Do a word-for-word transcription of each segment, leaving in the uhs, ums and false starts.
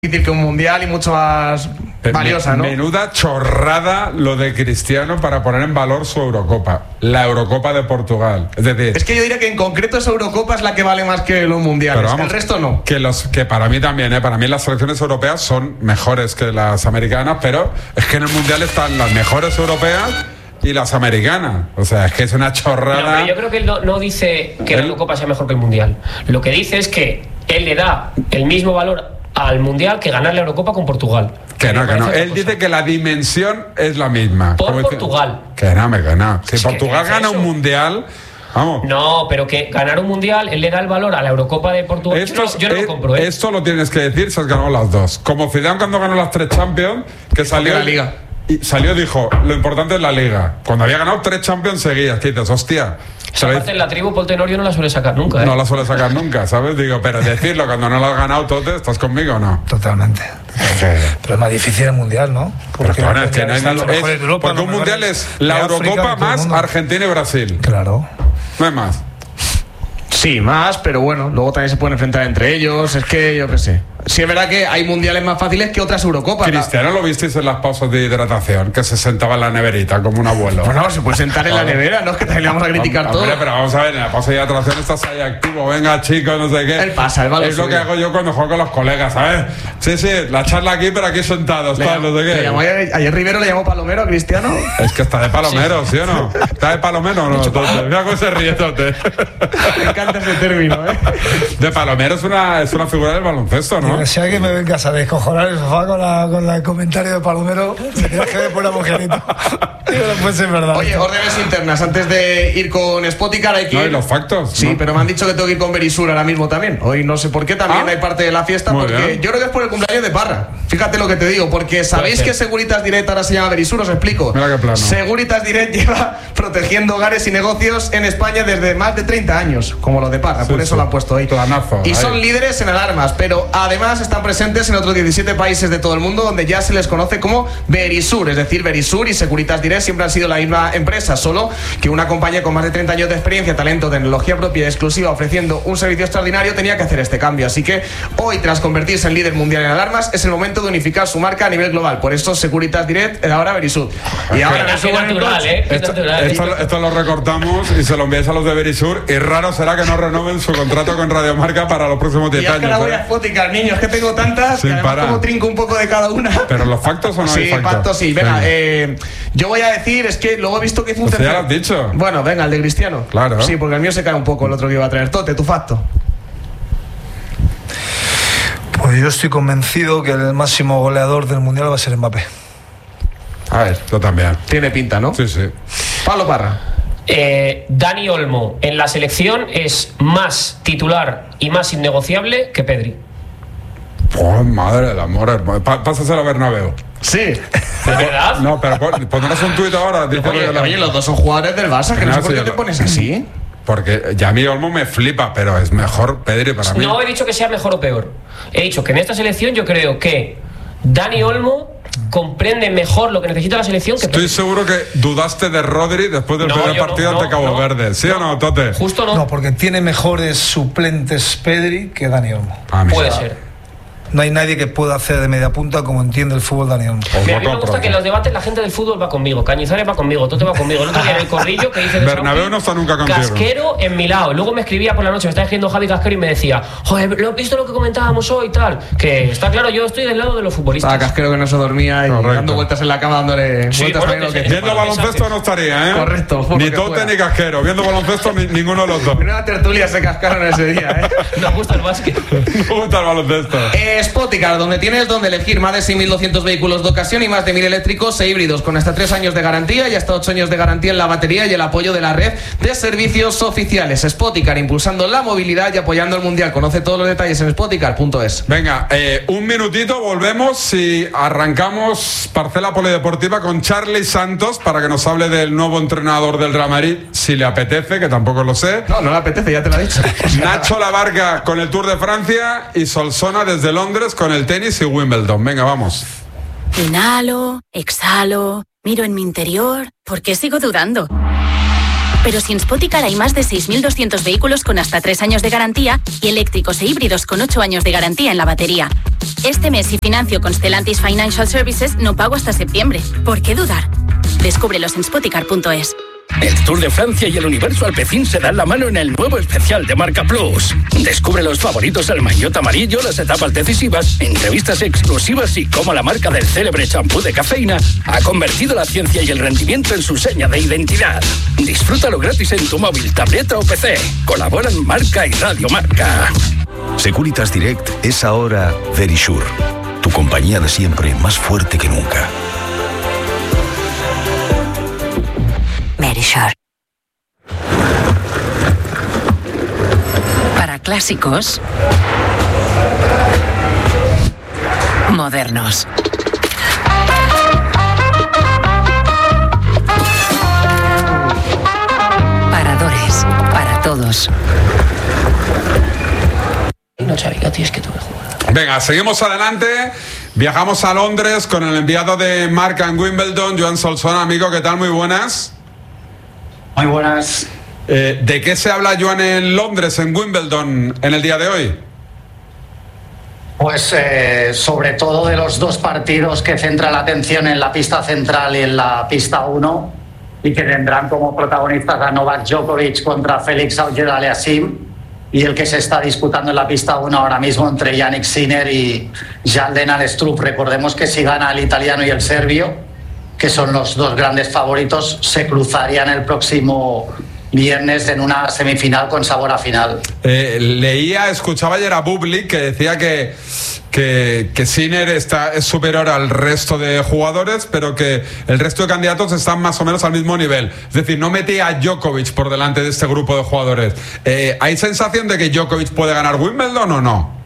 difícil que un mundial y mucho más valiosa, ¿no? Menuda chorrada lo de Cristiano para poner en valor su Eurocopa, la Eurocopa de Portugal. Es decir, es que yo diría que en concreto esa Eurocopa es la que vale más que los mundiales. Pero vamos, el resto no. Que los que para mí también, ¿eh? Para mí las selecciones europeas son mejores que las americanas, pero es que en el mundial están las mejores europeas y las americanas. O sea, es que es una chorrada. No, yo creo que él no, no dice que ¿El? la Eurocopa sea mejor que el mundial. Lo que dice es que él le da el mismo valor al mundial que ganar la Eurocopa con Portugal. Que no, que no. Él dice que la dimensión es la misma. Por Como Portugal. Dice, que no, me gana. Si es Portugal que gana eso? un mundial, vamos. No, pero que ganar un mundial, él le da el valor a la Eurocopa de Portugal. Esto, yo no, yo no es, lo compro, ¿eh? Esto lo tienes que decir si has ganado las dos. Como Zidane cuando ganó las tres Champions, que salió la liga. Y salió, dijo, lo importante es la liga. Cuando había ganado tres Champions seguidas, que dices, hostia. Esa parte en la tribu Pol Tenorio no la suele sacar nunca, ¿eh? No la suele sacar nunca, ¿sabes? Digo, pero decirlo cuando no lo has ganado todo, ¿estás conmigo o no? Totalmente. Pero es más difícil el mundial, ¿no? Porque, pero, bueno, es que no hay nada, es, Europa, porque un mundial es la Eurocopa más Argentina y Brasil. Claro. No hay más. Sí, más, pero bueno, luego también se pueden enfrentar entre ellos. Es que yo qué sé. Sí, es verdad que hay mundiales más fáciles que otras Eurocopas. Cristiano lo visteis en las pausas de hidratación, que se sentaba en la neverita como un abuelo. Bueno, se puede sentar en la nevera, no es que también le vamos a criticar hombre, todo. Hombre, pero vamos a ver, en la pausa de hidratación estás ahí activo, venga chicos, no sé qué. Él pasa, él va a lo Es lo suyo. que hago yo cuando juego con los colegas, ¿sabes? Sí, sí, la charla aquí, pero aquí sentados, tal, no sé qué. Le llamó, ayer Rivero le llamó palomero a Cristiano. Es que está de palomero, ¿sí, ¿sí o no? ¿Está de palomero o no? Entonces, mira cómo se ríe tote. Me encanta ese término, ¿eh? De palomero es una, es una figura del baloncesto, ¿no? Mira, si alguien me vengas a descojonar el sofá con, la, con la, el comentario de Palomero, me tienes que ver por la mujerita. Pues es verdad. Oye, órdenes internas, antes de ir con Spoticar hay que no, ir... y los factos. Sí, ¿no? pero me han dicho que tengo que ir con Berisur ahora mismo también. Hoy no sé por qué, también ¿Ah? hay parte de la fiesta, Muy porque bien. yo creo que es por el cumpleaños de Parra. Fíjate lo que te digo, porque sabéis que Securitas Direct ahora se llama Berisur, os explico. Mira qué plano. Securitas Direct lleva protegiendo hogares y negocios en España desde más de treinta años, como lo de Parra, Sí, por eso sí. lo han puesto ahí. Planazo, y ahí. son líderes en alarmas, pero además están presentes en otros diecisiete países de todo el mundo, donde ya se les conoce como Berisur, es decir, Berisur y Securitas Direct siempre han sido la misma empresa, solo que una compañía con más de treinta años de experiencia, talento, tecnología propia y exclusiva, ofreciendo un servicio extraordinario, tenía que hacer este cambio. Así que hoy, tras convertirse en líder mundial en alarmas, es el momento de unificar su marca a nivel global. Por eso Securitas Direct, ahora Berisur. Y ahora me subo en el natural, coche. ¿eh? Qué Esto, natural. esto, esto lo recortamos y se lo enviáis a los de Berisur. Y raro será que no renueven su contrato con Radiomarca para los próximos Y diez ya que años. ahora voy ¿eh? a Spoticar, niños, que tengo tantas, Sin que además parar. como trinco un poco de cada una. Pero los factos o no Sí, hay factos. factos sí. Venga, Venga. eh, yo voy a decir, es que luego he visto que hizo un Pues ya tercer- lo has dicho. Bueno, venga, el de Cristiano. Claro. Sí, porque el mío se cae un poco, el otro que iba a traer. Tote, tu facto. Pues yo estoy convencido que el máximo goleador del mundial va a ser Mbappé. A ver, yo también. Tiene pinta, ¿no? Sí, sí. Pablo Parra. Eh, Dani Olmo en la selección es más titular y más innegociable que Pedri. Oh, madre del amor, hermano. Pa- Pásaselo a Bernabéu. Sí. ¿De verdad? No, pero pon- pondrás un tuit ahora. diciendo Oye, que la- oye, los dos son jugadores del Barça, que no sé por qué te pones así. Porque ya a mí Olmo me flipa, pero es mejor Pedri para mí. No he dicho que sea mejor o peor. He dicho que en esta selección yo creo que Dani Olmo comprende mejor lo que necesita la selección que Estoy Pedri. seguro que dudaste de Rodri después del No, primer yo partido no, ante no, Cabo no, Verde. ¿Sí no. o no, Tote? Justo no. No, porque tiene mejores suplentes Pedri que Dani Olmo. Ah, mira. Puede ser. No hay nadie que pueda hacer de media punta como entiende el fútbol Dani Olmo. Os Mira, lo a mí me compro. gusta que en los debates la gente del fútbol va conmigo. Cañizares va conmigo, Tote va conmigo. El otro día en el corrillo que dice de Bernabéu Sauti, no está nunca contigo. Casquero en mi lado. Luego me escribía por la noche, me estaba escribiendo Javi Casquero y me decía, joder, ¿lo has visto lo que comentábamos hoy y tal? Que está claro, yo estoy del lado de los futbolistas. Estaba Casquero que no se dormía y Correcto. dando vueltas en la cama, dándole Sí, vueltas bueno, también lo que que se- Viendo baloncesto no estaría, ¿eh? Correcto, por Ni lo que Tote fuera. ni Casquero. Viendo baloncesto ni, ninguno de los dos. Menuda tertulia se cascaron ese día, ¿eh? Nos gusta el básquet. ¿Cómo está el baloncesto? Eh, Spoticar, donde tienes donde elegir más de seis mil doscientos vehículos de ocasión y más de mil eléctricos e híbridos, con hasta tres años de garantía y hasta ocho años de garantía en la batería y el apoyo de la red de servicios oficiales. Spoticar, impulsando la movilidad y apoyando el mundial. Conoce todos los detalles en spoticar punto es. Venga, eh, un minutito, volvemos y arrancamos parcela polideportiva con Charlie Santos para que nos hable del nuevo entrenador del Real Madrid, si le apetece, que tampoco lo sé. No, no le apetece, ya te lo he dicho. Nacho Labarca con el Tour de Francia y Solsona desde Londres con el tenis y Wimbledon. Venga, vamos. Inhalo, exhalo, miro en mi interior. ¿Por qué sigo dudando? Pero si en Spoticar hay más de seis mil doscientos vehículos con hasta tres años de garantía y eléctricos e híbridos con ocho años de garantía en la batería. Este mes, si financio con Stellantis Financial Services, no pago hasta septiembre. ¿Por qué dudar? Descúbrelos en spoticar punto es. El Tour de Francia y el Universo Alpecin se dan la mano en el nuevo especial de Marca Plus. Descubre los favoritos al maillot amarillo, las etapas decisivas, entrevistas exclusivas y cómo la marca del célebre champú de cafeína ha convertido la ciencia y el rendimiento en su seña de identidad. Disfrútalo gratis en tu móvil, tableta o P C. Colaboran Marca y Radio Marca. Securitas Direct es ahora Verisure, tu compañía de siempre más fuerte que nunca. Verisure. Para clásicos modernos. Paradores para todos. No, Xavi, tienes que tú jugar. Venga, seguimos adelante. Viajamos a Londres con el enviado de Marca en Wimbledon, Joan Solsona. Amigo, ¿qué tal? Muy buenas. Muy buenas. Eh, ¿De qué se habla, Joan, en Londres, en Wimbledon, en el día de hoy? Pues eh, sobre todo de los dos partidos que centran la atención en la pista central y en la pista uno, y que tendrán como protagonistas a Novak Djokovic contra Félix Auger-Aliassime, y el que se está disputando en la pista uno ahora mismo entre Jannik Sinner y Jan-Lennard Struff. Recordemos que si gana el italiano y el serbio, que son los dos grandes favoritos, se cruzarían el próximo viernes en una semifinal con sabor a final. Eh, leía, escuchaba ayer a Bublik que decía que, que, que Sinner está, es superior al resto de jugadores, pero que el resto de candidatos están más o menos al mismo nivel. Es decir, no metía a Djokovic por delante de este grupo de jugadores. Eh, ¿Hay sensación de que Djokovic puede ganar Wimbledon o no?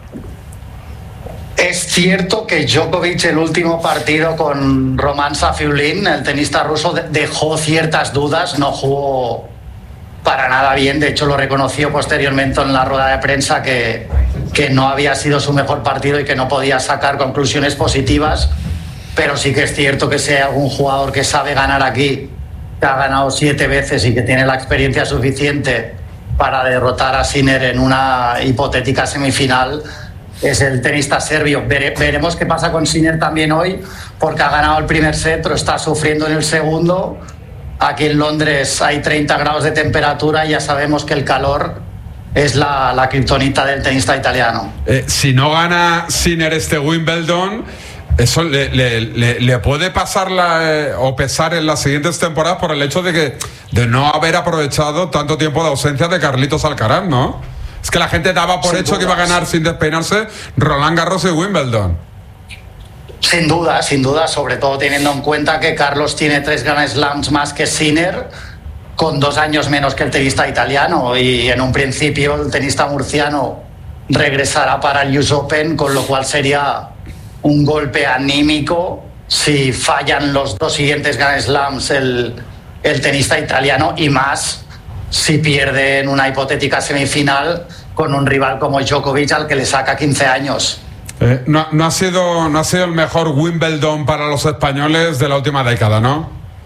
Es cierto que Djokovic, el último partido con Roman Safiullin, el tenista ruso, dejó ciertas dudas, no jugó para nada bien. De hecho, lo reconoció posteriormente en la rueda de prensa que, que no había sido su mejor partido y que no podía sacar conclusiones positivas. Pero sí que es cierto que si hay algún jugador que sabe ganar aquí, que ha ganado siete veces y que tiene la experiencia suficiente para derrotar a Sinner en una hipotética semifinal, es el tenista serbio. Vere, veremos qué pasa con Sinner también hoy, porque ha ganado el primer set, pero está sufriendo en el segundo. Aquí en Londres hay treinta grados de temperatura y ya sabemos que el calor es la, la kriptonita del tenista italiano. Eh, si no gana Sinner este Wimbledon, eso le, le, le, le puede pasar la, eh, o pesar en las siguientes temporadas por el hecho de que de no haber aprovechado tanto tiempo de ausencia de Carlitos Alcaraz, ¿no? Es que la gente daba por sin hecho dudas. Que iba a ganar sin despeinarse Roland Garros y Wimbledon. Sin duda, sin duda, sobre todo teniendo en cuenta que Carlos tiene tres Grand Slams más que Sinner, con dos años menos que el tenista italiano, y en un principio el tenista murciano regresará para el U S Open, con lo cual sería un golpe anímico si fallan los dos siguientes Grand Slams el, el tenista italiano, y más si pierde en una hipotética semifinal con un rival como Djokovic, al que le saca quince años. Eh, no, no, ha sido, no ha sido el mejor Wimbledon para los españoles de la última década, ¿no?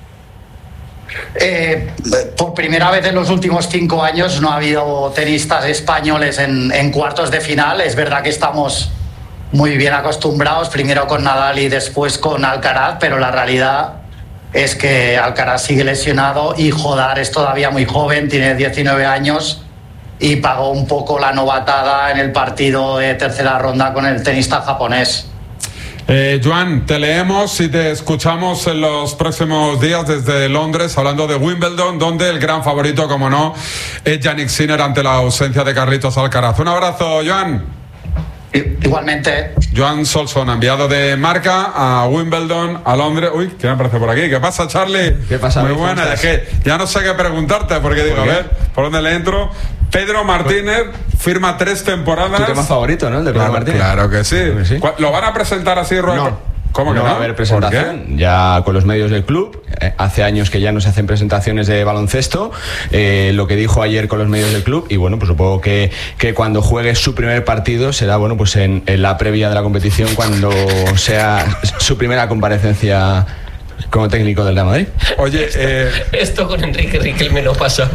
Eh, por primera vez en los últimos cinco años no ha habido tenistas españoles en, en cuartos de final. Es verdad que estamos muy bien acostumbrados, primero con Nadal y después con Alcaraz, pero la realidad es que Alcaraz sigue lesionado y Jodar es todavía muy joven, tiene diecinueve años y pagó un poco la novatada en el partido de tercera ronda con el tenista japonés. Eh, Joan, te leemos y te escuchamos en los próximos días desde Londres hablando de Wimbledon, donde el gran favorito, como no, es Jannik Sinner ante la ausencia de Carlitos Alcaraz. Un abrazo, Joan. Igualmente. Joan Solsona, enviado de Marca a Wimbledon, a Londres. Uy, ¿qué me aparece por aquí? ¿Qué pasa, Charlie? ¿Qué pasa? Muy buena, es que ya no sé qué preguntarte, porque digo, ¿Por a ver, ¿por dónde le entro? Pedro Martínez firma tres temporadas. Tu tema favorito, ¿no? El de Pedro claro, Martínez. Claro que sí. Claro que sí. ¿Lo van a presentar así, Rueda? No. ¿Cómo que no? No va a haber presentación, ya con los medios del club. Eh, hace años que ya no se hacen presentaciones de baloncesto. Eh, lo que dijo ayer con los medios del club, y bueno, pues supongo que, que cuando juegue su primer partido será, bueno, pues en, en la previa de la competición, cuando sea su primera comparecencia como técnico del Real Madrid. Oye, eh... esto con Enrique Riquelme no pasaba.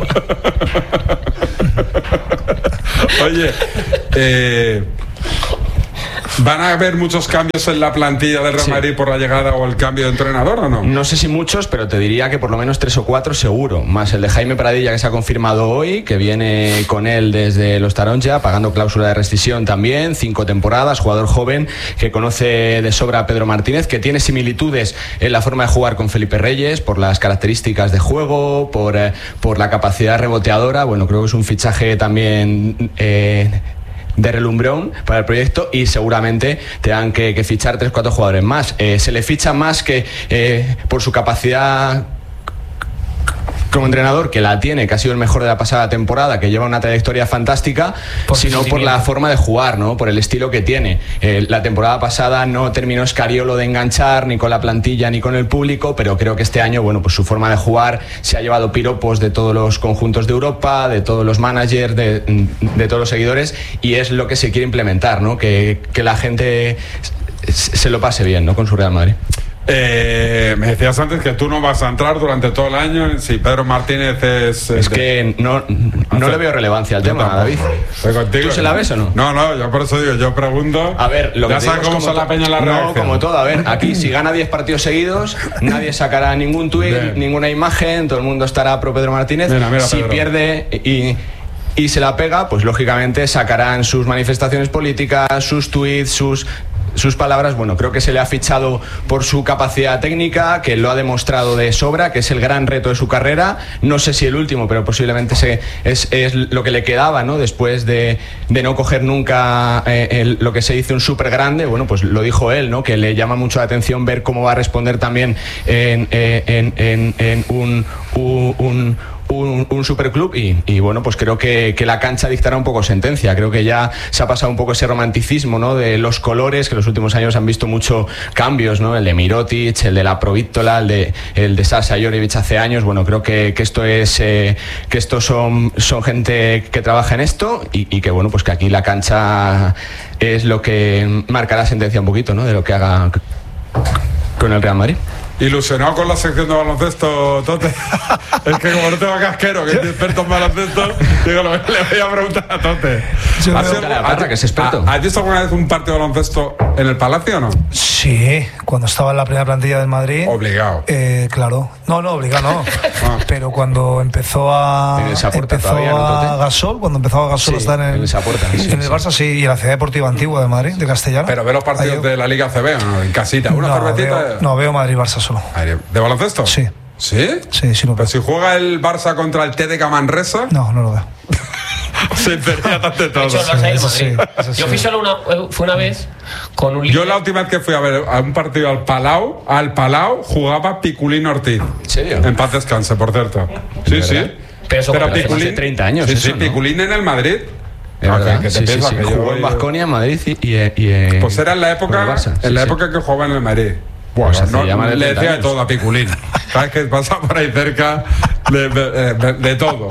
Oye, eh... ¿van a haber muchos cambios en la plantilla del Real Madrid sí. por la llegada o el cambio de entrenador o no? No sé si muchos, pero te diría que por lo menos tres o cuatro seguro. Más el de Jaime Pradilla, que se ha confirmado hoy, que viene con él desde los Taronja, pagando cláusula de rescisión también, cinco temporadas, jugador joven que conoce de sobra a Pedro Martínez, que tiene similitudes en la forma de jugar con Felipe Reyes, por las características de juego, por, eh, por la capacidad reboteadora. Bueno, creo que es un fichaje también... Eh, de relumbrón para el proyecto y seguramente tengan que, que fichar tres o cuatro jugadores más. Eh, se le ficha más que eh, por su capacidad como entrenador, que la tiene, que ha sido el mejor de la pasada temporada, que lleva una trayectoria fantástica, por sino por la forma de jugar, ¿no? Por el estilo que tiene. Eh, la temporada pasada no terminó Escariolo de enganchar ni con la plantilla ni con el público, pero creo que este año, bueno, pues su forma de jugar se ha llevado piropos de todos los conjuntos de Europa, de todos los managers, de, de todos los seguidores, y es lo que se quiere implementar, ¿no? Que, que la gente se lo pase bien, ¿no? Con su Real Madrid. Eh, me decías antes que tú no vas a entrar durante todo el año si Pedro Martínez es... Es que no, no le veo relevancia al tema, David. Contigo, ¿Tú se la ves o no? No, no, yo por eso digo, yo pregunto... A ver, lo ya que sabes cómo son la peña en la reacción. No, como todo, a ver, aquí si gana diez partidos seguidos, nadie sacará ningún tuit, bien, ninguna imagen, todo el mundo estará pro Pedro Martínez. Mira, mira, si Pedro. pierde y... y se la pega, pues lógicamente sacarán sus manifestaciones políticas, sus tuits, sus... sus palabras. Bueno, creo que se le ha fichado por su capacidad técnica, que lo ha demostrado de sobra, que es el gran reto de su carrera. No sé si el último, pero posiblemente se, es, es lo que le quedaba, ¿no? Después de, de no coger nunca eh, el, lo que se dice un súper grande. Bueno, pues lo dijo él, ¿no? Que le llama mucho la atención ver cómo va a responder también en, en, en, en un... un, un un, un superclub y, y bueno, pues creo que, que la cancha dictará un poco sentencia. Creo que ya se ha pasado un poco ese romanticismo, ¿no? De los colores, que en los últimos años han visto mucho cambios, ¿no? El de Mirotic, el de la Provítola, el de, el de Sasha Jurjevic hace años. Bueno, creo que, que esto es eh, que estos son, son gente que trabaja en esto y, y que bueno, pues que aquí la cancha es lo que marca la sentencia un poquito, ¿no? De lo que haga con el Real Madrid. Ilusionado con la sección de baloncesto, Tote. Es que como no tengo casquero, que es experto en baloncesto, digo, le voy a preguntar a Tote. Yo ¿Has, sido, la barra, que es experto. ¿Has visto alguna vez un partido de baloncesto en el Palacio o no? Sí, cuando estaba en la primera plantilla del Madrid. Obligado. Eh, claro. No, no, obligado no. Ah. Pero cuando empezó a empezó a Gasol, cuando empezó a Gasol sí, estar en, en, Sapuerta, en sí, el sí. Barça, sí, y en la Ciudad Deportiva Antigua de Madrid, de Castellana. Pero ve los partidos Ahí, de la Liga C B, ¿no? En casita, una no, cervecita. Veo, no, veo Madrid-Barça solo. ¿De baloncesto? Sí. ¿Sí? Sí, sí lo veo. Pero si juega el Barça contra el T D K Manresa. No, no lo veo. Se perdía tanto todo. Sí, sí, sí, yo fui solo una, fue una vez con un. Yo la última vez que fui a ver a un partido al Palau, al Palau jugaba Piculín Ortiz. ¿En serio? En paz descanse, por cierto. Sí, sí. Pero, eso Pero Piculín hace treinta años. Sí, eso, sí, ¿no? Piculín en el Madrid. Okay, que te sí, sí, sí. Que jugó yo, en Baskonia, en Madrid y, y, y pues era en la época, Barça, en sí, la sí. época que jugaba en el Madrid. Bueno, no, le decía de todo a Piculín. Sabes que pasa por ahí cerca de, de, de, de todo.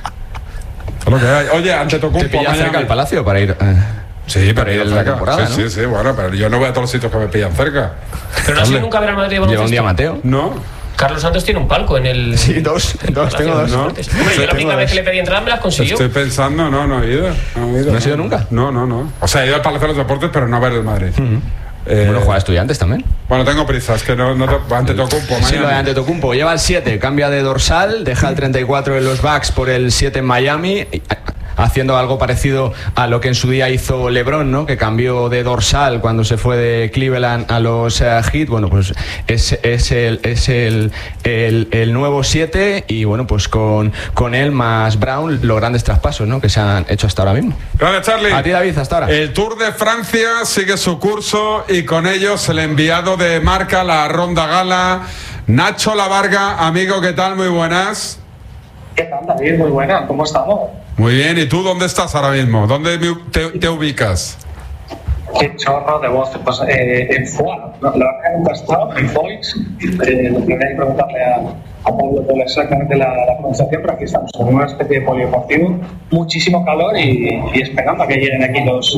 Lo que hay. Oye, Antetokounmpo. ¿Te pillas cerca al Palacio para ir? Eh, sí, para ir a la temporada, sí, ¿no? sí, sí, bueno, pero yo no voy a todos los sitios que me pillan cerca. Pero no has ido nunca a ver al Madrid de baloncesto. Lleva un día Mateo. No. Carlos Santos tiene un palco en el. Sí, dos, dos, tengo dos. ¿No? Hombre, yo la única vez que le pedí entrada me las consiguió. Estoy pensando, no, no he ido. No, he ido, ¿No has ido nunca? No, no, no. O sea, he ido al Palacio de los Deportes, pero no a ver el Madrid. Uh-huh. Eh, bueno, juega Estudiantes también. Bueno, tengo prisa, es que no, no te, Antetokounmpo. Sí, lo de Antetokounmpo. Lleva el siete, cambia de dorsal, deja el treinta y cuatro en los Bucks por el siete en Miami, haciendo algo parecido a lo que en su día hizo LeBron, ¿no? Que cambió de dorsal cuando se fue de Cleveland a los uh, Heat. Bueno, pues es, es, el, es el, el, el nuevo siete y bueno, pues con, con él más Brown, los grandes traspasos, ¿no? Que se han hecho hasta ahora mismo. Gracias, Charlie. A ti, David, hasta ahora. El Tour de Francia sigue su curso y con ellos el enviado de marca, la Ronda Gala, Nacho Lavarga. Amigo, ¿qué tal? Muy buenas. ¿Qué tal, David? Muy buena, ¿cómo estamos? Muy bien, ¿y tú dónde estás ahora mismo? ¿Dónde te, te ubicas? Qué chorro de voz, pues eh, en Foix, la verdad que nunca he estado en Foix, eh, lo que que preguntarle a, a Pablo por exactamente la, la pronunciación, pero aquí estamos en una especie de polideportivo, muchísimo calor y, y esperando a que lleguen aquí los,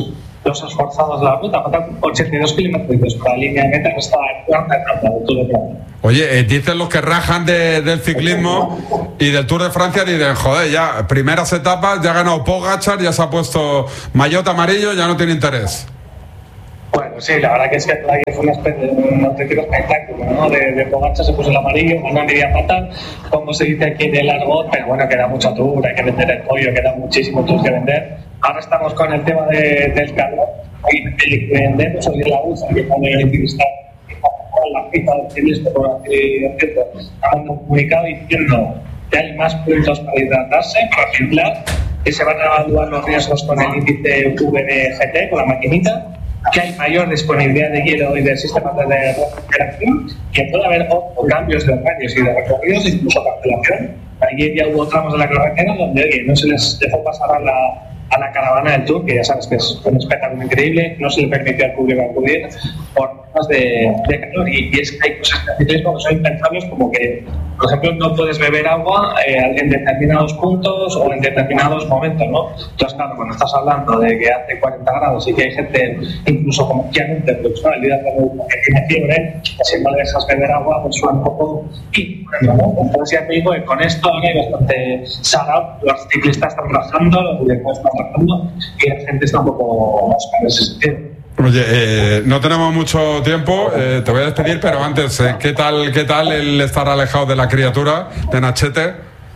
los esforzados de la ruta. Faltan ochenta y dos kilómetros para la línea de meta, que está en cuarta etapa del Tour de Francia. Oye, eh, dicen los que rajan de, del ciclismo y del Tour de Francia, dicen, joder, ya, primeras etapas, ya ha ganado Pogačar, ya se ha puesto maillot amarillo, ya no tiene interés. Bueno, sí, la verdad que es que fue una especie, un auténtico espectáculo, ¿no? De, de Pogačar se puso el amarillo, con una media pata, como se dice aquí de largo, pero bueno, queda mucho tour, hay que vender el pollo, queda muchísimo tour que vender. Ahora estamos con el tema de, del calor, y vendemos hoy en la bolsa, que pone el ciclista, la FIFA del ciclismo, por así decirlo, ha un comunicado diciendo que hay más puntos para hidratarse, para ejemplar, que se van a evaluar los riesgos con el índice V N G T, con la maquinita, que hay mayor disponibilidad de hielo y de sistemas de refrigeración, que puede haber o cambios de horarios y de recorridos, incluso cancelación. Ayer ya hubo tramos de la carretera donde oye, no se les dejó pasar a la, a la caravana del Tour, que ya sabes que es un espectáculo increíble, no se le permitió al público acudir por temas de, de calor. Y, y es que hay cosas de ciclismo que son impensables, como que, por ejemplo, no puedes beber agua eh, en determinados puntos o en determinados momentos, ¿no? Entonces, claro, cuando estás hablando de que hace cuarenta grados y que hay gente, incluso como que pues, ¿no? El líder que tiene fiebre, si no le dejas beber agua, pues suena un poco. Y bueno, ¿no? Entonces, ya te digo que con esto ¿no? hay bastante sarao, los ciclistas están rajando, los directores están rajando y la gente está un poco más en ese sentido. Oye, eh, no tenemos mucho tiempo, eh, te voy a despedir, pero antes, eh, ¿qué tal, qué tal el estar alejado de la criatura, de Nachete?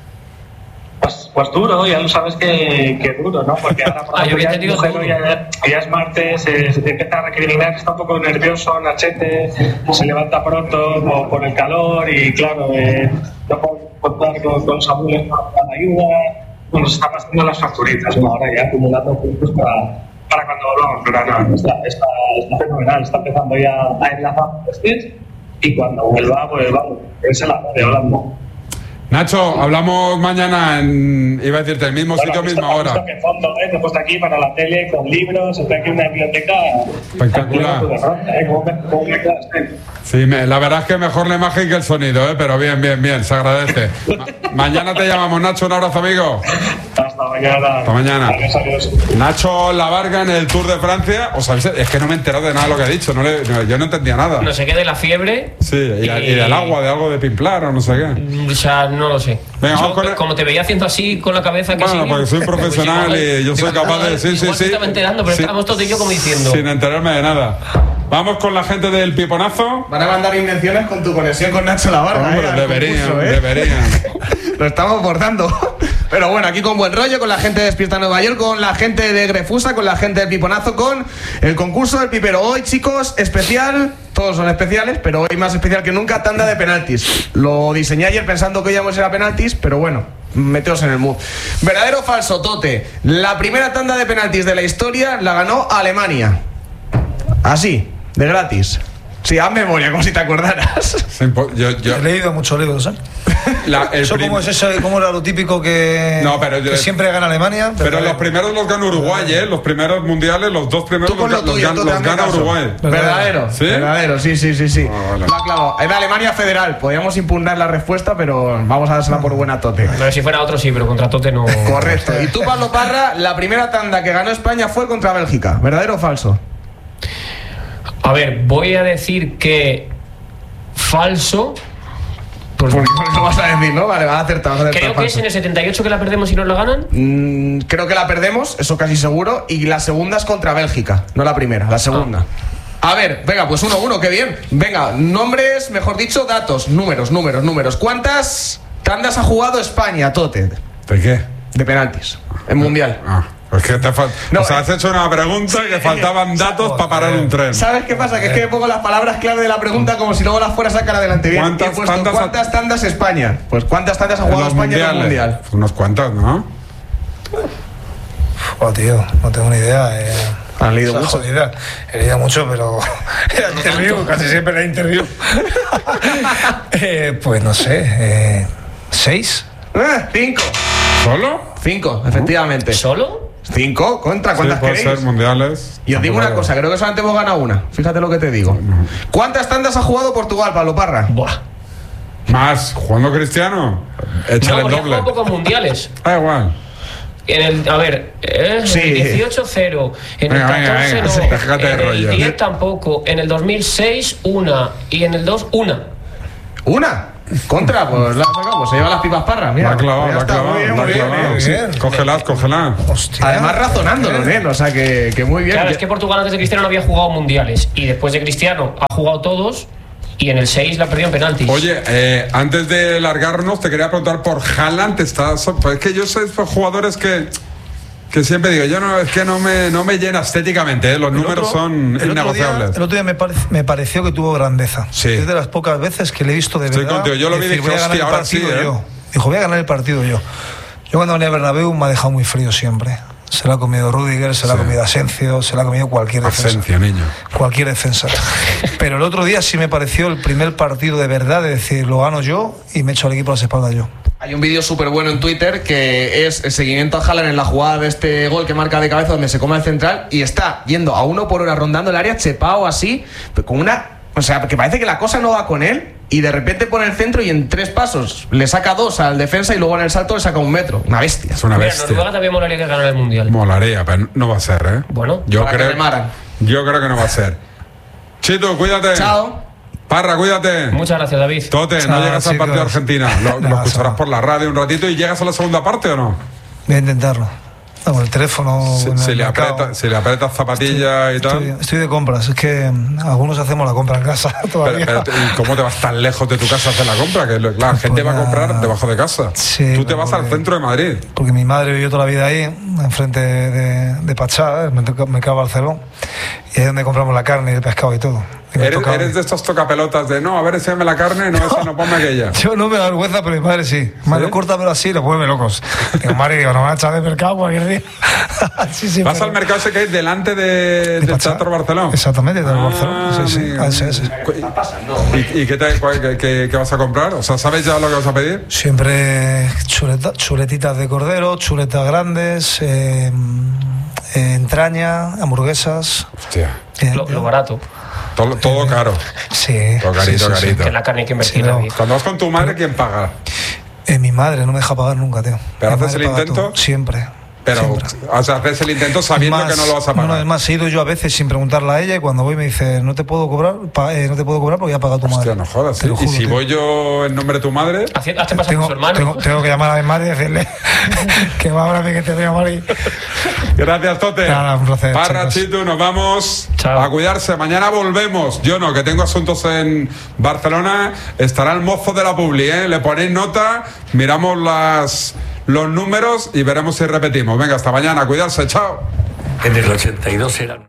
Pues, pues duro, ya lo sabes que, que duro, ¿no? Porque ahora por ah, ejemplo, ya, ya, ya, ya es martes, eh, se empieza a recriminar, está un poco nervioso Nachete, se levanta pronto por, por el calor y claro, eh, no puedo contar con, con los abuelos para la ayuda, bueno, se están haciendo las facturitas, ¿no? Ahora ya acumulando puntos para... para cuando volvamos, pero no, está, está, está fenomenal, está empezando ya a enlazar los pies y cuando vuelva, pues vamos, es el de Holanda. Nacho, hablamos mañana en, iba a decirte, el mismo bueno, sitio, visto, misma hora. Que fondo, ¿eh? Te he puesto aquí para la tele, con libros, está aquí una biblioteca espectacular. ¿eh? Como, como sí, me, la verdad es que mejor la imagen que el sonido, ¿eh? Pero bien, bien, bien, se agradece. Ma- mañana te llamamos, Nacho, un abrazo, amigo. Hasta mañana. Hasta mañana. Adiós, adiós. Nacho Lavarga en el Tour de Francia. ¿Os sabéis? Es que no me he enterado de nada de lo que ha dicho. No le, no, yo no entendía nada. No sé qué de la fiebre. Sí, y, y... y del agua, de algo de pimplar o no sé qué. O sea, no lo sé. Venga, yo, vamos con el... Como te veía haciendo así con la cabeza que bueno, sí. porque soy profesional pues igual, y yo soy capaz de. Sí, sí, sí. Estaba enterando, pero sí. Estábamos todos y yo como diciendo. Sin enterarme de nada. Vamos con la gente del Piponazo. Van a mandar invenciones con tu conexión con Nacho Lavarga. Hombre, eh, deberían, concurso, ¿eh? deberían. Lo estamos bordando. Pero bueno, aquí con buen rollo, con la gente de Despierta Nueva York, con la gente de Grefusa, con la gente del Piponazo, con el concurso del Pipero. Hoy, chicos, especial, todos son especiales, pero hoy más especial que nunca, tanda de penaltis. Lo diseñé ayer pensando que hoy íbamos a ir a penaltis, pero bueno, meteos en el mood. ¿Verdadero o falso, Tote? La primera tanda de penaltis de la historia la ganó Alemania. Así, de gratis. Sí, haz memoria, como si te acordaras. Yo, yo... He leído muchos libros, ¿eh? La, el ¿Eso prim... cómo es eso? ¿Cómo era lo típico que, no, pero yo... que siempre gana Alemania? Pero, pero los primeros los gana Uruguay, ¿eh? Los primeros mundiales, los dos primeros los, los, tuyo, los, los gana Uruguay. ¿Verdadero? ¿Sí? Verdadero, sí, sí, sí, sí. Oh, vale. La clavo. Era Alemania Federal. Podríamos impugnar la respuesta, pero vamos a dársela por buena, Tote. Pero si fuera otro sí, pero contra Tote no. Correcto. Y tú, Pablo Parra, la primera tanda que ganó España fue contra Bélgica. ¿Verdadero o falso? A ver, voy a decir que falso. Pues porque no vas a decir, ¿no? Vale, vas a acertar. Vas a acertar creo falso. que es en el setenta y ocho que la perdemos y nos la ganan. Mm, creo que la perdemos, eso casi seguro. Y la segunda es contra Bélgica, no la primera, la segunda. Ah. A ver, venga, pues uno, uno, qué bien. Venga, nombres, mejor dicho, datos, números, números, números. ¿Cuántas tandas ha jugado España, Tote? ¿De qué? De penaltis, en Mundial. Ah. Es que te fal... no, o sea, has hecho una pregunta y que faltaban datos para parar un tren. ¿Sabes qué pasa? Que es que pongo las palabras clave de la pregunta como si luego las fuera a sacar adelante. Bien, ¿Cuántas, puesto, ¿cuántas, ¿cuántas tandas España? Pues ¿cuántas tandas ha jugado España en el Mundial? Pues unas cuantas, ¿no? Oh, tío, no tengo ni idea. Eh. Han leído mucho. Jodida. He leído mucho, pero era interview, casi siempre era interview. eh, pues no sé, eh, ¿seis? Eh, cinco. ¿Solo? Cinco, efectivamente. ¿Solo? ¿Cinco? ¿Contra cuántas sí, puede queréis? ser mundiales. Y os digo una cosa, creo que solamente hemos ganado una. Fíjate lo que te digo. ¿Cuántas tandas ha jugado Portugal, Pablo Parra? Buah. Más, jugando Cristiano. Échale No, el ya doble. jugado pocos mundiales. Ah, igual. En el, a ver, eh, Sí. en el dieciocho cero, en Venga, el venga, catorce venga, no, sí, déjate de en el rollos. diez tampoco, en el dos mil seis una y en el dos una. ¿Una? Contra, pues la sacamos. Se lleva las pipas parras. Mira, La ha clavado, ya la ha está, clavado, muy bien, la ha muy bien, clavado. muy Sí, bien. cógelas, cógelas. Hostia. Además razonándolo, ¿eh? O sea que, que muy bien. Claro, es que Portugal antes de Cristiano no había jugado mundiales y después de Cristiano ha jugado todos y en el seis la perdió en penaltis. Oye, eh, antes de largarnos, te quería preguntar por Haaland. Estás, pues es que yo soy de jugadores que, que siempre digo, yo no, es que no me, no me llena estéticamente, ¿eh? Los El números otro- son el otro día- innegociables. El otro día me, pare- me pareció que tuvo grandeza. Sí. Es de las pocas veces que le he visto de Estoy verdad. contigo, yo lo vi y decir, dije, voy a ganar hostia, el ahora sí, partido ¿eh? yo. Dijo, voy a ganar el partido yo. Yo cuando venía a Bernabéu me ha dejado muy frío siempre. Se lo ha comido Rudiger, se lo Sí. ha comido Asensio, se lo ha comido cualquier defensa. Asensio, niño. Cualquier defensa. Pero el otro día sí me pareció el primer partido de verdad de decir, lo gano yo y me echo al equipo a las espaldas yo. Hay un vídeo súper bueno en Twitter que es el seguimiento a Haaland en la jugada de este gol que marca de cabeza donde se come el central y está yendo a uno por hora rondando el área, chepao así, pero con una... O sea, que parece que la cosa no va con él y de repente pone el centro y en tres pasos le saca dos al defensa y luego en el salto le saca un metro. Una bestia. Es una Mira, bestia. Noruega también molaría que ganara el mundial. Molaría, pero no va a ser, ¿eh? Bueno, yo para que creo, remaran. yo creo que no va a ser. Chito, cuídate. Chao. Parra, cuídate. Muchas gracias, David. Tote, no Chao, llegas al chicos. partido de Argentina. Lo, lo No, escucharás chao. por la radio un ratito y llegas a la segunda parte o no. Voy a intentarlo. No, con el teléfono. Si, en el si le mercado. aprieta- si le aprietas zapatillas y tal. Estoy, estoy de compras, es que mm, algunos hacemos la compra en casa Pero, todavía. pero, ¿y cómo te vas tan lejos de tu casa a hacer la compra? Que lo- la gente va a comprar debajo de casa. Sí, Tú te vas al porque- centro de Madrid. Porque mi madre vivió toda la vida ahí, enfrente de, de Pachá, el mercado mercado Barcelona, y ahí es donde compramos la carne y el pescado y todo. Y me Eres, toca- eres de estos tocapelotas de no, a ver, enséñame la carne, no, esa no, ponme aquella. Yo no me da vergüenza, pero mi madre sí. Madre, ¿Sí? córtamelo así, lo vuelve locos. Digo, madre, digo, no me van a echar de mercado cualquier día. sí, sí, Vas pero- al mercado ese que hay delante de, de del Pachá. Teatro Barcelona. Exactamente, del Ah, Barcelona. Sí, sí, amigo. a ese, ese. ¿Y, y qué, te- cuál- qué- qué- qué vas a comprar? O sea, ¿sabes ya lo que vas a pedir? Siempre chuleta- chuletitas de cordero, chuletas grandes, eh, eh, entraña, hamburguesas. Hostia, Eh, Lo, lo barato. todo, todo caro. Sí. Todo carito, sí, sí, sí. carito. Que la carne hay que invertir, Sí, no. David. Cuando vas con tu madre, ¿quién paga? Eh, mi madre no me deja pagar nunca, tío. ¿Pero Mi haces madre el paga intento? todo, Siempre. Pero, siempre. o sea, haces el intento sabiendo Más- que no lo vas a No, pagar. no, es más, he ido yo a veces sin preguntarle a ella y cuando voy me dice, no te puedo cobrar, pa- eh, no te puedo cobrar porque ya ha pagado tu Hostia, madre. no jodas. Te lo ¿eh? Y juro, si tío. voy yo en nombre de tu madre, Hace- Hazte pasar tengo, por su hermano. tengo, tengo que llamar a mi madre y decirle que va a que te voy a morir. gracias, Tote. Nada, un placer, Parra, chicos. Chitu, nos vamos Chao. a cuidarse. Mañana volvemos. Yo no, que tengo asuntos en Barcelona. Estará el mozo de la Publi, ¿eh? Le ponéis nota, miramos las, los números y veremos si repetimos. Venga, hasta mañana. Cuidarse. Chao. En el ochenta y dos eran.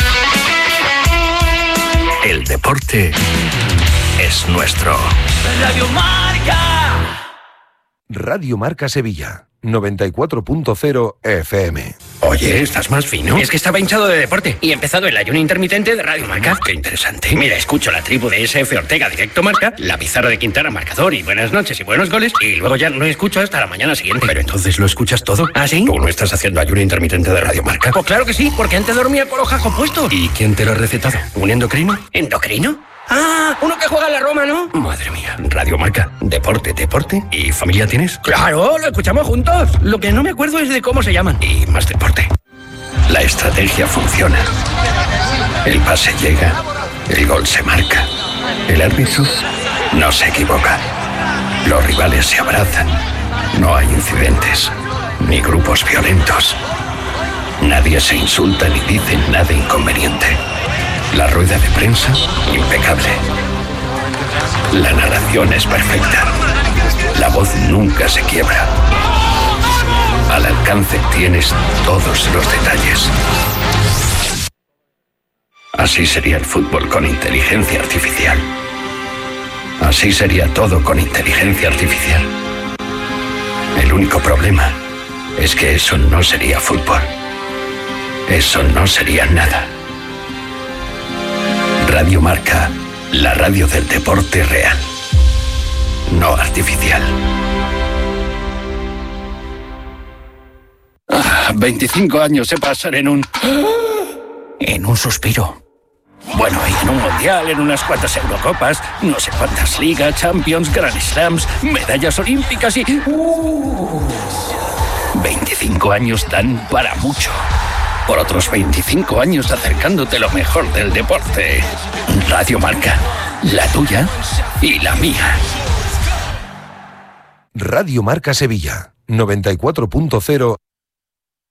El deporte es nuestro. Radio Marca. Radio Marca Sevilla, noventa y cuatro punto cero F M. Oye, ¿estás más fino? Es que estaba hinchado de deporte y he empezado el ayuno intermitente de Radio Marca. Qué interesante. Mira, escucho la tribu de S F Ortega Directo Marca, la pizarra de Quintana Marcador y buenas noches y buenos goles, y luego ya no escucho hasta la mañana siguiente. Pero entonces lo escuchas todo. ¿Ah, sí? ¿Tú no estás haciendo ayuno intermitente de Radio Marca? Pues claro que sí, porque antes dormía con los jajos puestos. ¿Y quién te lo ha recetado? ¿Un endocrino? ¿Endocrino? Ah, uno que juega en la Roma, ¿no? Madre mía. Radio Marca. Deporte, deporte. ¿Y familia tienes? Claro, lo escuchamos juntos. Lo que no me acuerdo es de cómo se llaman. Y más deporte. La estrategia funciona. El pase llega. El gol se marca. El árbitro no se equivoca. Los rivales se abrazan. No hay incidentes. Ni grupos violentos. Nadie se insulta ni dice nada inconveniente. La rueda de prensa, impecable. La narración es perfecta. La voz nunca se quiebra. Al alcance tienes todos los detalles. Así sería el fútbol con inteligencia artificial. Así sería todo con inteligencia artificial. El único problema es que eso no sería fútbol. Eso no sería nada. Radio Marca, la radio del deporte real, no artificial. Ah, veinticinco años se pasan en un... En un suspiro. Bueno, y en un mundial, en unas cuantas Eurocopas, no sé cuántas ligas, Champions, Grand Slams, medallas olímpicas y... Uh, veinticinco años dan para mucho. Por otros veinticinco años acercándote lo mejor del deporte. Radio Marca, la tuya y la mía. Radio Marca Sevilla, noventa y cuatro punto cero